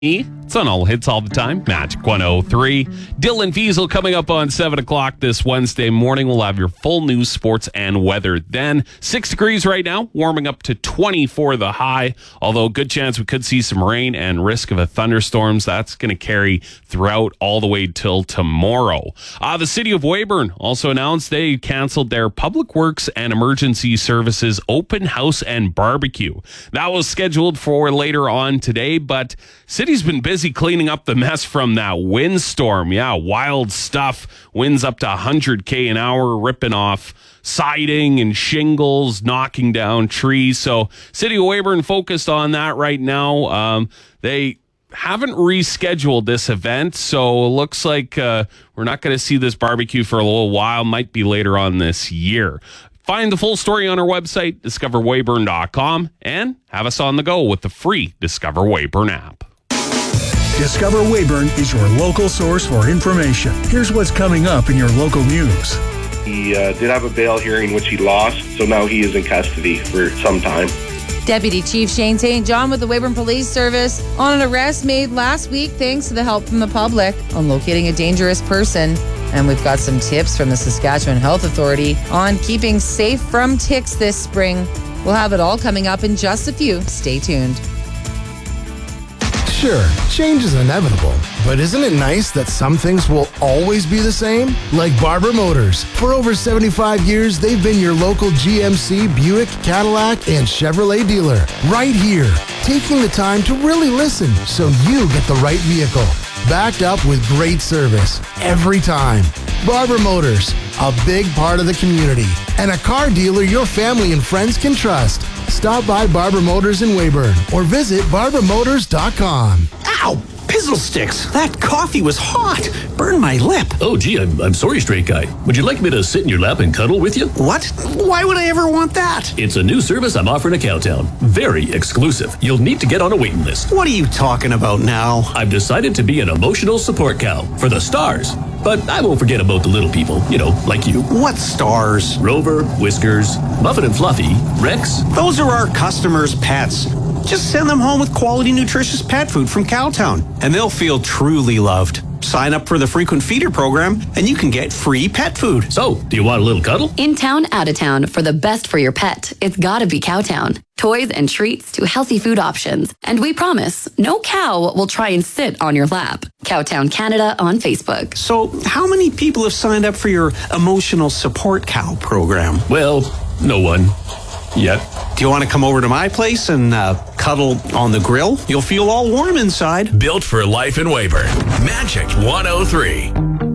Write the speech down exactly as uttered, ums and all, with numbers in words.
It's on all hits all the time. Magic one oh three. Dylan Fiesel coming up on seven o'clock this Wednesday morning. We'll have your full news, sports, and weather then. Six degrees right now, warming up to twenty for the high. Although good chance we could see some rain and risk of a thunderstorms. That's going to carry throughout all the way till tomorrow. Uh, the city of Weyburn also announced they canceled their Public Works and Emergency Services open house and barbecue. That was scheduled for later on today, but city's been busy cleaning up the mess from that windstorm. Yeah, wild stuff. Winds up to one hundred K an hour, ripping off siding and shingles, knocking down trees. So City of Weyburn focused on that right now. Um, they haven't rescheduled this event, so it looks like uh, we're not going to see this barbecue for a little while. Might be later on this year. Find the full story on our website, discover weyburn dot com, and have us on the go with the free Discover Weyburn app. Discover Weyburn is your local source for information. Here's what's coming up in your local news. He uh, did have a bail hearing, which he lost, so now he is in custody for some time. Deputy Chief Shane Saint John with the Weyburn Police Service on an arrest made last week thanks to the help from the public on locating a dangerous person. And we've got some tips from the Saskatchewan Health Authority on keeping safe from ticks this spring. We'll have it all coming up in just a few. Stay tuned. Sure, change is inevitable, but isn't it nice that some things will always be the same? Like Barber Motors. For over seventy-five years, they've been your local G M C, Buick, Cadillac, and Chevrolet dealer. Right here, taking the time to really listen so you get the right vehicle. Backed up with great service every time. Barber Motors, a big part of the community, and a car dealer your family and friends can trust. Stop by Barber Motors in Weyburn or visit barber motors dot com. Ow! Pizzle sticks! That coffee was hot! Burned my lip. Oh, gee, I'm, I'm sorry, straight guy. Would you like me to sit in your lap and cuddle with you? What? Why would I ever want that? It's a new service I'm offering at Cowtown. Very exclusive. You'll need to get on a waiting list. What are you talking about now? I've decided to be an emotional support cow for the stars. But I won't forget about the little people, you know, like you. What stars? Rover, Whiskers, Muffin and Fluffy, Rex. Those are our customers' pets. Just send them home with quality, nutritious pet food from Cowtown, and they'll feel truly loved. Sign up for the frequent feeder program, and you can get free pet food. So, do you want a little cuddle? In town, out of town, for the best for your pet, it's gotta be Cowtown. Toys and treats to healthy food options. And we promise, no cow will try and sit on your lap. Cowtown Canada on Facebook. So, how many people have signed up for your emotional support cow program? Well, no one. Yet. Do you want to come over to my place and uh, cuddle on the grill? You'll feel all warm inside. Built for life in Weyburn. Magic one oh three.